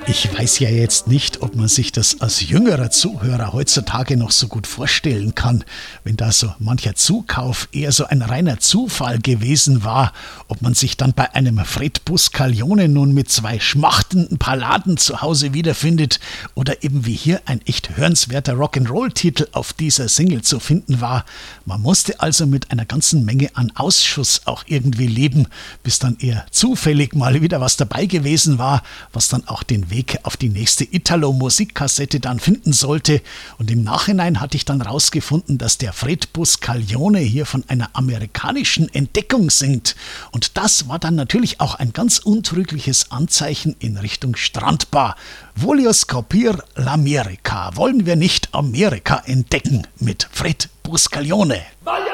Ich weiß ja jetzt nicht, ob man sich das als jüngerer Zuhörer heutzutage noch so gut vorstellen kann, wenn da so mancher Zukauf eher so ein reiner Zufall gewesen war, ob man sich dann bei einem Fred Buscaglione nun mit 2 schmachtenden Balladen zu Hause wiederfindet oder eben wie hier ein echt hörenswerter Rock'n'Roll-Titel auf dieser Single zu finden war. Man musste also mit einer ganzen Menge an Ausschuss auch irgendwie leben, bis dann eher zufällig mal wieder was dabei gewesen war, was dann auch den Weg auf die nächste Italo-Musikkassette dann finden sollte. Und im Nachhinein hatte ich dann rausgefunden, dass der Fred Buscaglione hier von einer amerikanischen Entdeckung singt. Und das war dann natürlich auch ein ganz untrügliches Anzeichen in Richtung Strandbar. Voglio scoprir l'America. Wollen wir nicht Amerika entdecken mit Fred Buscaglione?